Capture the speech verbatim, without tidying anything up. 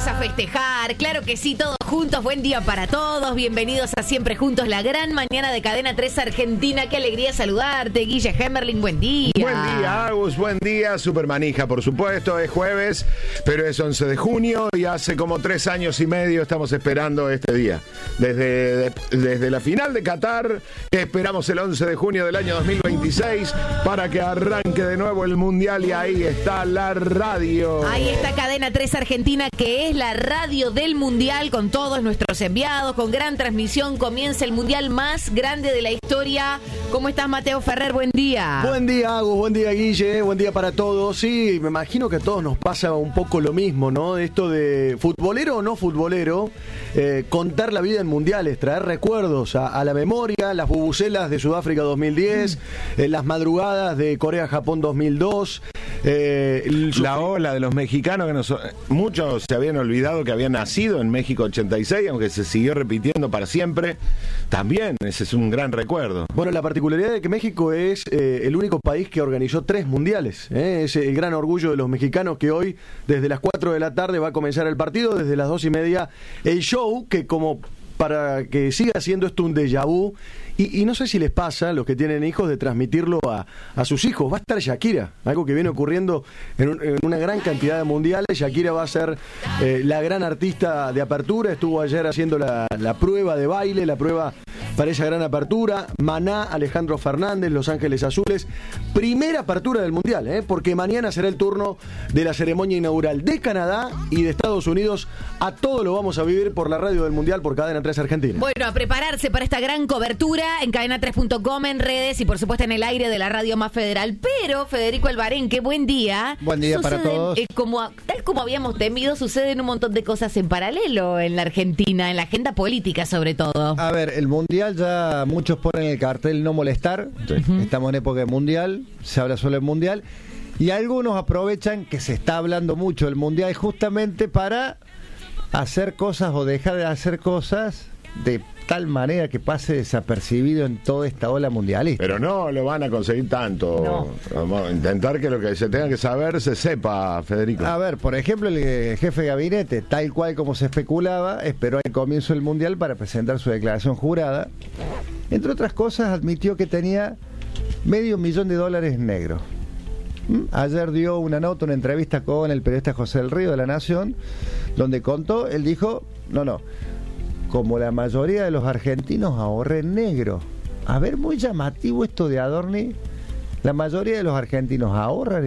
Vamos a festejar, claro que sí, todos juntos. Buen día para todos, bienvenidos a Siempre Juntos, la gran mañana de Cadena tres Argentina. Qué alegría saludarte, Guille Hemmerling, buen día. Buen día, Agus, buen día. Supermanija, por supuesto, es jueves, pero es once de junio y hace como tres años y medio estamos esperando este día. Desde, de, desde la final de Qatar, esperamos el once de junio del año dos mil veintiséis para que arranque de nuevo el Mundial, y ahí está la radio. Ahí está Cadena tres Argentina, que es la radio del Mundial, con todos nuestros enviados, con gran transmisión. Comienza el Mundial más grande de la historia. ¿Cómo estás, Mateo Ferrer? Buen día. Buen día, Agus, buen día, Guille, buen día para todos. Sí, me imagino que a todos nos pasa un poco lo mismo, ¿no? Esto de futbolero o no futbolero, eh, contar la vida en mundiales, traer recuerdos a, a la memoria, las bubucelas de Sudáfrica dos mil diez, mm. eh, las madrugadas de Corea-Japón dos mil dos. Eh, la ola de los mexicanos, que nos, muchos se habían olvidado que habían nacido en México ochenta y seis, aunque se siguió repitiendo para siempre. También ese es un gran recuerdo. Bueno, la particularidad de que México es eh, el único país que organizó tres mundiales, ¿eh? Es el gran orgullo de los mexicanos, que hoy desde las cuatro de la tarde va a comenzar el partido, desde las dos y media el show, que como para que siga siendo esto un déjà vu. Y, y no sé si les pasa a los que tienen hijos de transmitirlo a, a sus hijos. Va a estar Shakira, algo que viene ocurriendo en, un, en una gran cantidad de mundiales. Shakira va a ser eh, la gran artista de apertura. Estuvo ayer haciendo la, la prueba de baile, la prueba para esa gran apertura. Maná, Alejandro Fernández, Los Ángeles Azules. Primera apertura del mundial, ¿eh? Porque mañana será el turno de la ceremonia inaugural de Canadá y de Estados Unidos. A todo lo vamos a vivir por la radio del mundial, por Cadena tres Argentina. Bueno, a prepararse para esta gran cobertura en cadena tres punto com, en redes y por supuesto en el aire de la radio más federal. Pero Federico Alvarenque, buen día. Buen día Suceden, para todos. Eh, como, tal como habíamos temido, suceden un montón de cosas en paralelo en la Argentina, en la agenda política sobre todo. A ver, el mundial, ya muchos ponen el cartel no molestar. Uh-huh. Estamos en época de mundial, se habla solo del mundial. Y algunos aprovechan que se está hablando mucho del mundial justamente para hacer cosas o dejar de hacer cosas de tal manera que pase desapercibido en toda esta ola mundialista. Pero no lo van a conseguir tanto. No. Vamos a intentar que lo que se tenga que saber se sepa, Federico. A ver, por ejemplo, el jefe de gabinete, tal cual como se especulaba, esperó al comienzo del mundial para presentar su declaración jurada. Entre otras cosas, admitió que tenía medio millón de dólares negros. ¿Mm? Ayer dio una nota, una entrevista con el periodista José del Río de La Nación, donde contó, él dijo, no, no, como la mayoría de los argentinos ahorré en negro. A ver, muy llamativo esto de Adorni. La mayoría de los argentinos ahorran